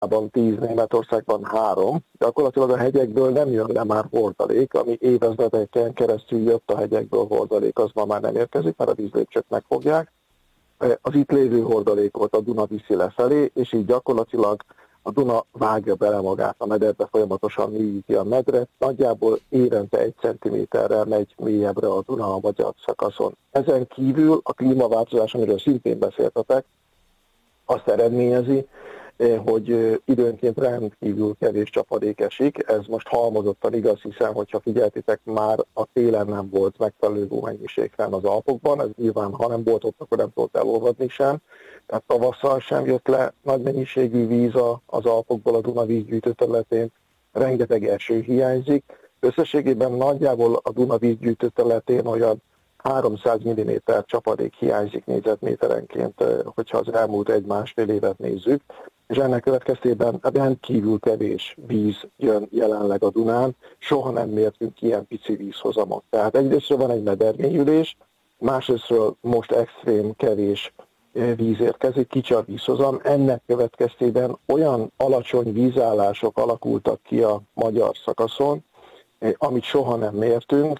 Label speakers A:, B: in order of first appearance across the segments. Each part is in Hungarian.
A: Ausztriában 10, Németországban 3. Gyakorlatilag a hegyekből nem jön le már hordalék, ami évezredeken keresztül jött a hegyekből hordalék, az ma már nem érkezik, mert a vízlépcsők megfogják. Az itt lévő hordalékot a Duna viszi lefelé, és így gyakorlatilag a Duna vágja bele magát a mederbe, folyamatosan mélyíti a medret, nagyjából évente 1 cm-rel megy mélyebbre a Duna a magyar szakaszon. Ezen kívül a klímaváltozás, amiről szintén beszéltetek, azt eredményezi, hogy időnként rendkívül kevés csapadék esik. Ez most halmozottan igaz, hiszen, hogyha figyeltitek, már a télen nem volt megfelelő hómennyiség fenn az Alpokban, ez nyilván, ha nem volt ott, akkor nem tudott elolvadni sem. Tehát tavasszal sem jött le nagy mennyiségű víz az Alpokból a Duna vízgyűjtő területén, rengeteg eső hiányzik. Összességében nagyjából a Duna vízgyűjtő területén olyan 300 mm csapadék hiányzik négyzetméterenként, hogyha az elmúlt 1-1,5 évet nézzük, és ennek következtében rendkívül kevés víz jön jelenleg a Dunán, soha nem mértünk ilyen pici vízhozamot. Tehát egyrésztről van egy medermélyülés, másrésztről most extrém kevés víz érkezik, kicsi a vízhozam, ennek következtében olyan alacsony vízállások alakultak ki a magyar szakaszon, amit soha nem mértünk.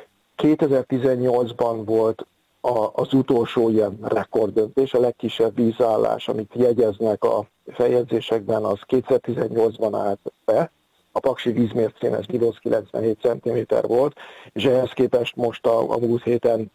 A: 2018-ban volt az utolsó ilyen rekorddöntés, a legkisebb vízállás, amit jegyeznek a feljegyzésekben, az 2018-ban állt be. A paksi vízmércén ez -97 cm volt, és ehhez képest most a múlt héten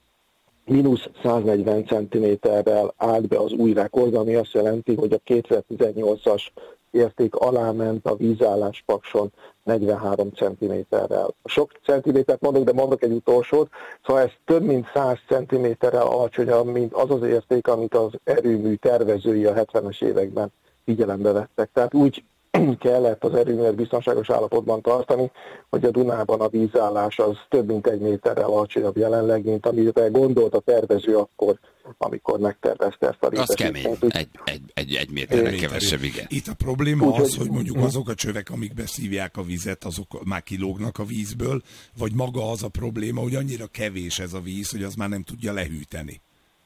A: -140 cm-rel állt be az új rekord, ami azt jelenti, hogy a 2018-as érték alá ment a vízállás Pakson 43 cm-rel. Sok centimétert mondok, de mondok egy utolsót, szóval ez több mint 100 cm-rel alacsonyabb, mint az az érték, amit az erőmű tervezői a 70-es években figyelembe vettek. Tehát úgy kellett az erőművet biztonságos állapotban tartani, hogy a Dunában a vízállás az több mint 1 méterrel alacsonyabb jelenleg, mint amire gondolt a tervező akkor, amikor megtervezte ezt a
B: létesítményt. Az kemény, egy méterrel kevesebb, igen.
C: Itt a probléma az, hogy mondjuk azok a csövek, amik beszívják a vizet, azok már kilógnak a vízből, vagy maga az a probléma, hogy annyira kevés ez a víz, hogy az már nem tudja lehűteni.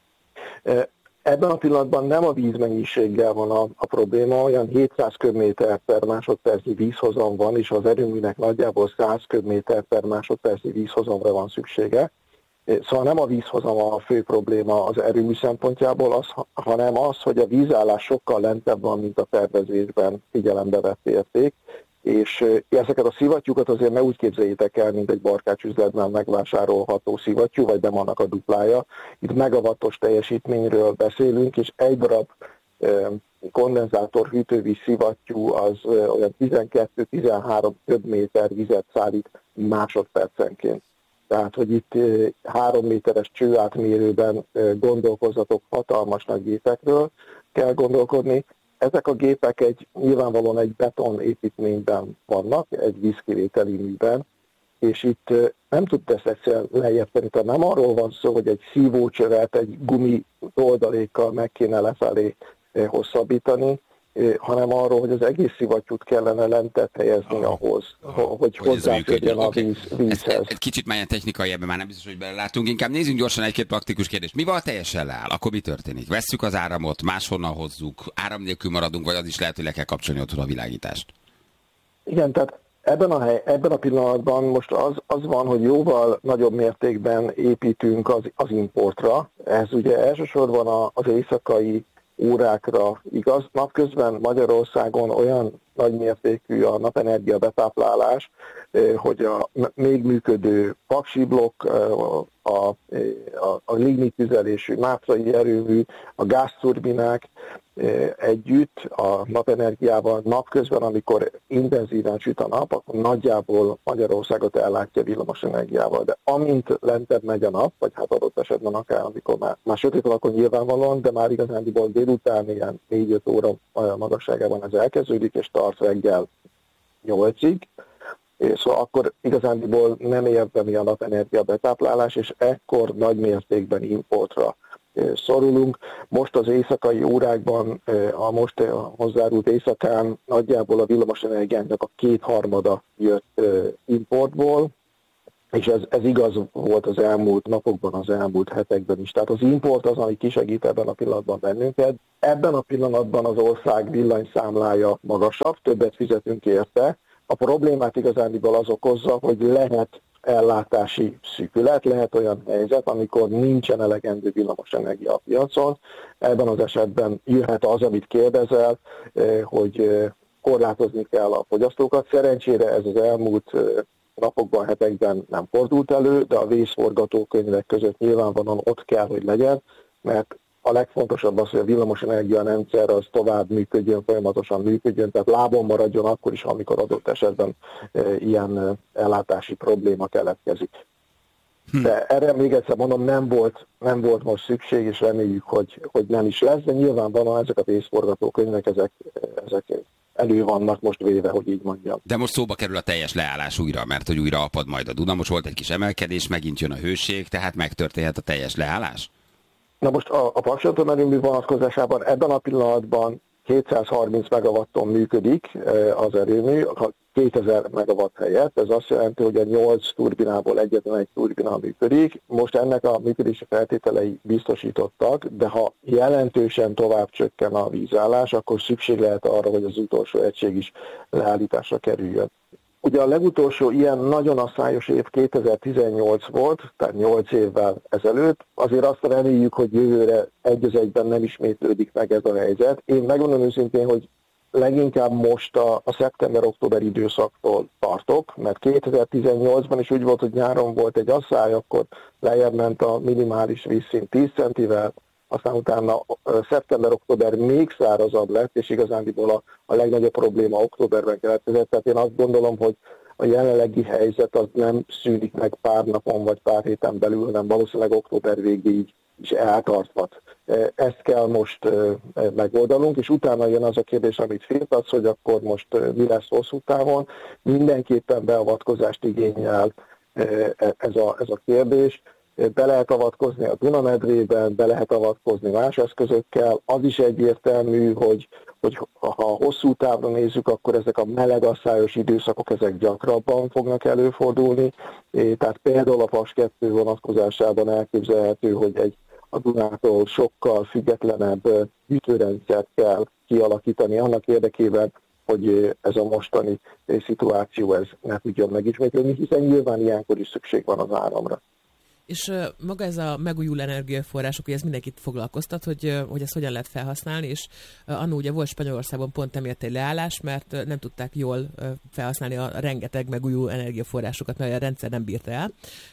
A: Ebben a pillanatban nem a vízmennyiséggel van a probléma, olyan 700 köbméter per másodpercnyi vízhozam van, és az erőműnek nagyjából 100 köbméter per másodpercnyi vízhozamra van szüksége. Szóval nem a vízhozam a fő probléma az erőmű szempontjából, hanem az, hogy a vízállás sokkal lentebb van, mint a tervezésben figyelembe vett érték, és ezeket a szivattyúkat azért ne úgy képzeljétek el, mint egy barkácsüzletben megvásárolható szivattyú, vagy nem annak a duplája. Itt megawattos teljesítményről beszélünk, és egy darab kondenzátor hűtővíz szivattyú az olyan 12-13 köbméter vizet szállít másodpercenként. Tehát, hogy itt 3 méteres csőátmérőben gondolkozzatok, hatalmas nagy gépekről kell gondolkodni. Ezek a gépek nyilvánvalóan egy beton építményben vannak, egy vízkivételi műben, és itt nem tud ezt egyszerűen lejjebb tenni. Tehát nem arról van szó, hogy egy szívócsövet egy gumi oldalékkal meg kéne lefelé hosszabbítani, hanem arról, hogy az egész szivattyút kellene lentebb helyezni ahhoz, hogy hozzáférjen a vízhez.
B: Egy kicsit már ilyen technikai, ebben már nem biztos, hogy belelátunk. Inkább nézzünk gyorsan egy-két praktikus kérdést. Mi van, teljesen leáll? Akkor mi történik? Vesszük az áramot, máshonnan hozzuk, áram nélkül maradunk, vagy az is lehet, hogy le kell kapcsolni otthon a világítást?
A: Igen, tehát ebben a pillanatban most az van, hogy jóval nagyobb mértékben építünk az importra. Ez ugye elsősorban az éjszakai órákra igaz. Napközben Magyarországon olyan nagymértékű a napenergia betáplálás, hogy a még működő paksi blokk, a lignitüzelésű mátrai erőmű, a gázturbinák együtt a napenergiával napközben, amikor intenzíven süt a nap, akkor nagyjából Magyarországot ellátja villamos energiával. De amint lentebb megy a nap, vagy hát adott esetben akár, amikor már sötét van, akkor nyilvánvalóan, de már igazándiból délután ilyen 4-5 óra magasságában ez elkezdődik, és tart reggel 8-ig. Szóval akkor igazándiból nem érdemi a napenergia betáplálás, és ekkor nagy mértékben importra szorulunk. Most az éjszakai órákban, a most hozzárult éjszakán nagyjából a villamosenergiának a 2/3 jött importból, és ez igaz volt az elmúlt napokban, az elmúlt hetekben is. Tehát az import az, ami kisegít ebben a pillanatban bennünket. Ebben a pillanatban az ország villanyszámlája magasabb, többet fizetünk érte. A problémát igazándiból az okozza, hogy lehet ellátási szűkület, lehet olyan helyzet, amikor nincsen elegendő villamosenergia a piacon. Ebben az esetben jöhet az, amit kérdezel, hogy korlátozni kell a fogyasztókat. Szerencsére ez az elmúlt napokban, hetekben nem fordult elő, de a vészforgatókönyvek között nyilvánvalóan ott kell, hogy legyen, mert a legfontosabb az, hogy a villamosenergia rendszer az tovább működjön, folyamatosan működjön, tehát lábon maradjon akkor is, amikor adott esetben ilyen ellátási probléma keletkezik. De erre még egyszer mondom, nem volt most szükség, és reméljük, hogy nem is lesz, de nyilvánvalóan ezek a vészforgatókönyvek, ezek elő vannak most véve, hogy így mondjam.
B: De most szóba kerül a teljes leállás újra, mert hogy újra apad majd a Duna, most volt egy kis emelkedés, megint jön a hőség, tehát megtörténhet a teljes leállás?
A: Na most a Paks atomerőmű vonatkozásában ebben a pillanatban 230 megawatton működik az erőmű, 2000 megawatt helyett. Ez azt jelenti, hogy a 8 turbinából egyetlen egy turbina működik. Most ennek a működési feltételei biztosítottak, de ha jelentősen tovább csökken a vízállás, akkor szükség lehet arra, hogy az utolsó egység is leállításra kerüljön. Ugye a legutolsó ilyen nagyon asszályos év 2018 volt, tehát 8 évvel ezelőtt. Azért azt reméljük, hogy jövőre egy az egyben nem ismétlődik meg ez a helyzet. Én megmondom őszintén, hogy leginkább most a szeptember-október időszaktól tartok, mert 2018-ban is úgy volt, hogy nyáron volt egy asszály, akkor lejjebb ment a minimális vízszint 10 centivel, aztán utána szeptember-október még szárazabb lett, és igazándiból a legnagyobb probléma októberben keletkezett. Tehát én azt gondolom, hogy a jelenlegi helyzet az nem szűnik meg pár napon vagy pár héten belül, hanem valószínűleg október végéig is eltarthat. Ezt kell most megoldanunk, és utána jön az a kérdés, amit féltetsz, hogy akkor most mi lesz hosszú távon. Mindenképpen beavatkozást igényel ez a kérdés. Be lehet avatkozni a Duna-medrében, be lehet avatkozni más eszközökkel. Az is egyértelmű, hogy ha hosszú távra nézzük, akkor ezek a meleg-asszályos időszakok ezek gyakrabban fognak előfordulni. Tehát például a Paks 2 vonatkozásában elképzelhető, hogy a Dunától sokkal függetlenebb gyűjtőrendszert kell kialakítani annak érdekében, hogy ez a mostani szituáció ez ne tudjon megismétlődni, hiszen nyilván ilyenkor is szükség van az áramra.
D: És maga ez a megújuló energiaforrások, hogy ez mindenkit foglalkoztat, hogy ezt hogyan lehet felhasználni, és annó ugye volt Spanyolországban pont emiatt egy leállás, mert nem tudták jól felhasználni a rengeteg megújuló energiaforrásokat, mert a rendszer nem bírta el,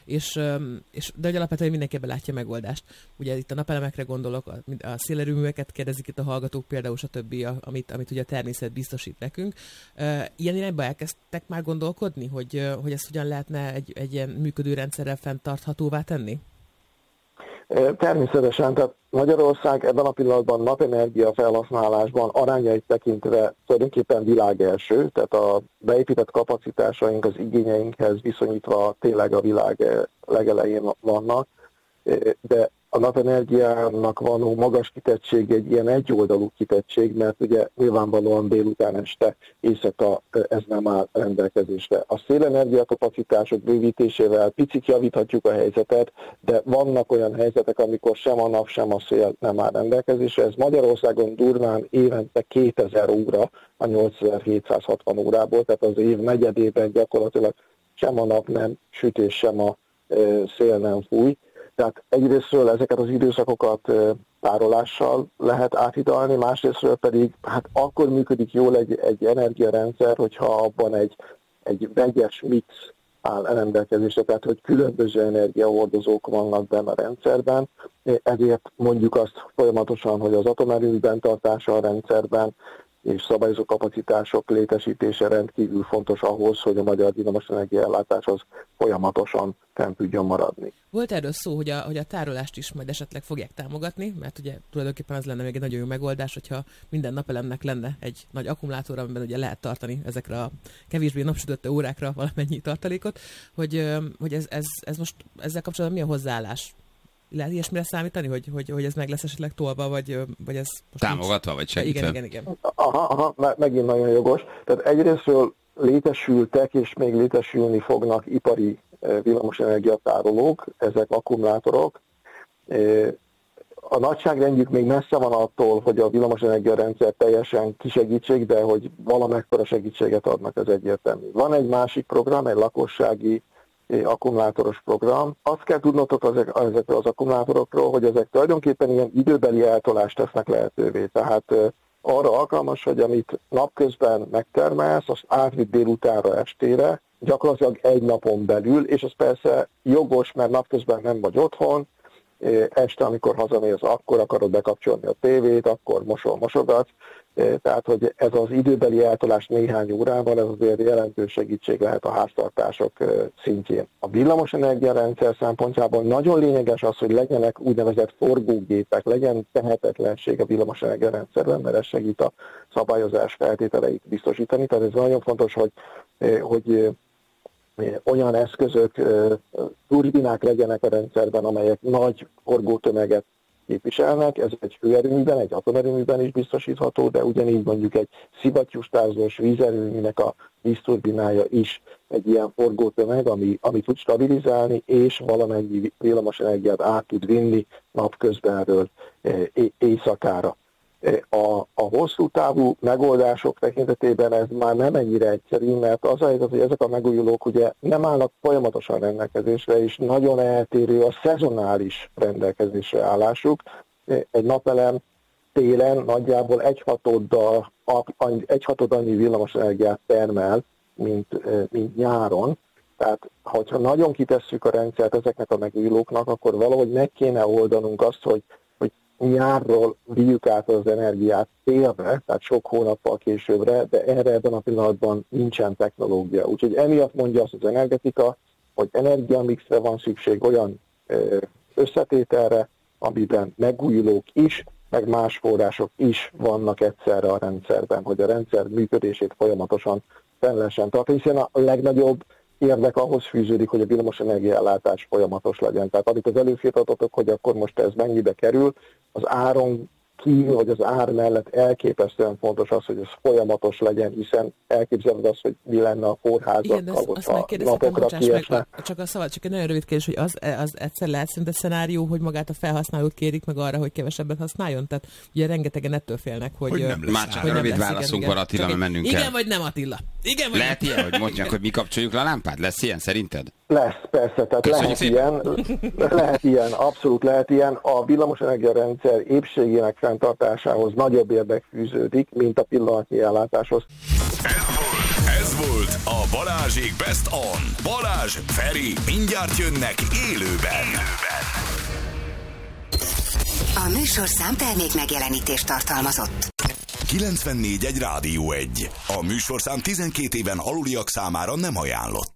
D: de hogy alapvetően mindenki ebben látja megoldást. Ugye itt a napelemekre gondolok, a szélerőműveket kérdezik itt a hallgatók, például stb., amit ugye a természet biztosít nekünk. Ilyen irányba elkezdtek már gondolkodni, hogy ezt hogyan lehetne egy ilyen működő rendszerrel fenntarthatóvá tenni?
A: Természetesen, tehát Magyarország ebben a pillanatban napenergia felhasználásban arányait tekintve tulajdonképpen világelső, tehát a beépített kapacitásaink az igényeinkhez viszonyítva tényleg a világ legelején vannak, de a napenergiának való magas kitettség egy ilyen egyoldalú kitettség, mert ugye nyilvánvalóan délután, este, éjszaka ez nem áll rendelkezésre. A szélenergia kapacitások bővítésével picit javíthatjuk a helyzetet, de vannak olyan helyzetek, amikor sem a nap, sem a szél nem áll rendelkezésre. Ez Magyarországon durván évente 2000 óra a 8760 órából, tehát az év negyedében gyakorlatilag sem a nap nem süt és sem a szél nem fúj. Tehát egyrésztről ezeket az időszakokat tárolással lehet áthidalni, másrésztről pedig hát akkor működik jól egy energiarendszer, hogyha abban egy vegyes mix áll rendelkezésre, tehát hogy különböző energiahordozók vannak benne a rendszerben. Ezért mondjuk azt folyamatosan, hogy az atomerőmű benntartása a rendszerben és szabályozó kapacitások létesítése rendkívül fontos ahhoz, hogy a magyar villamosenergia ellátás az folyamatosan fenn tudjon maradni.
D: Volt erről szó, hogy a tárolást is majd esetleg fogják támogatni, mert ugye tulajdonképpen az lenne még egy nagyon jó megoldás, hogyha minden napelemnek lenne egy nagy akkumulátor, amiben ugye lehet tartani ezekre a kevésbé napsütötte órákra valamennyi tartalékot, hogy ez most ezzel kapcsolatban mi a hozzáállás? Lehet ilyesmire számítani, hogy ez meg lesz esetleg tolva, vagy ez most
B: támogatva, vagy segítve?
D: Igen.
A: Aha, megint nagyon jogos. Tehát egyrésztről létesültek, és még létesülni fognak ipari villamosenergia tárolók, ezek akkumulátorok. A nagyságrendjük még messze van attól, hogy a villamosenergia rendszer teljesen kisegítség, de hogy valamekkora segítséget adnak, ez egyértelmű. Van egy másik program, egy lakossági akkumulátoros program. Azt kell tudnotok ezekről az akkumulátorokról, hogy ezek tulajdonképpen ilyen időbeli eltolást tesznek lehetővé. Tehát arra alkalmas, hogy amit napközben megtermelsz, azt átvitt délutánra, estére, gyakorlatilag egy napon belül, és ez persze jogos, mert napközben nem vagy otthon, este, amikor hazamész, akkor akarod bekapcsolni a tévét, akkor mosogatsz. Tehát, hogy ez az időbeli eltolás néhány órában, ez azért jelentős segítség lehet a háztartások szintjén. A villamosenergia rendszer szempontjából nagyon lényeges az, hogy legyenek úgynevezett forgógépek, legyen tehetetlenség a villamosenergia rendszerben, mert ez segít a szabályozás feltételeit biztosítani. Tehát ez nagyon fontos, hogy olyan eszközök, turbinák legyenek a rendszerben, amelyek nagy forgótömeget képviselnek. Ez egy hőerőműben, egy atomerőműben is biztosítható, de ugyanígy mondjuk egy szivattyústázós vízerőműnek a vízturbinája is egy ilyen forgótömeg, ami tud stabilizálni, és valamennyi villamosenergiát át tud vinni napközbenről éjszakára. A hosszú távú megoldások tekintetében ez már nem ennyire egyszerű, mert az a helyzet, hogy ezek a megújulók ugye nem állnak folyamatosan rendelkezésre, és nagyon eltérő a szezonális rendelkezésre állásuk. Egy napelem télen nagyjából egyhatod annyi villamosenergiát termel, mint nyáron. Tehát, hogyha nagyon kitesszük a rendszert ezeknek a megújulóknak, akkor valahogy meg kéne oldanunk azt, hogy nyárról vigyük át az energiát télre, tehát sok hónappal későbbre, de erre ebben a pillanatban nincsen technológia. Úgyhogy emiatt mondja azt az energetika, hogy energiamixre van szükség, olyan összetételre, amiben megújulók is, meg más források is vannak egyszerre a rendszerben, hogy a rendszer működését folyamatosan fenn lehessen tartani, hiszen a legnagyobb érdek ahhoz fűződik, hogy a villamosenergia ellátás folyamatos legyen. Tehát amit az előfirtatotok, hogy akkor most ez mennyibe kerül, az áron kívül, vagy az ár mellett elképesztően fontos az, hogy ez folyamatos legyen, hiszen elképzeled azt, hogy mi lenne a kórházakkal, hogyha napokra kiesne.
D: Csak egy nagyon rövid kérdés, hogy az egyszer lehet szinte szenárió, hogy magát a felhasználót kérik meg arra, hogy kevesebbet használjon? Tehát ugye rengetegen ettől félnek, hogy
C: nem lesz.
B: Már csak rövid válaszunk van, Attila, mert mennünk kell.
D: Igen vagy nem, Attila? Igen vagy
B: lehet ilyen, hogy mondják, hogy mi kapcsoljuk le a lámpát? Lesz ilyen szerinted?
A: Lesz, persze, tehát lehet ilyen, abszolút lehet ilyen. A villamosenergia rendszer épségének fenntartásához nagyobb érdek fűződik, mint a pillanatnyi ellátáshoz.
E: Ez volt a Balázsék Best On. Balázs, Feri, mindjárt jönnek élőben.
F: A műsorszám termék megjelenítést tartalmazott.
E: 94.1 Rádió 1. A műsorszám 12 éven aluliak számára nem ajánlott.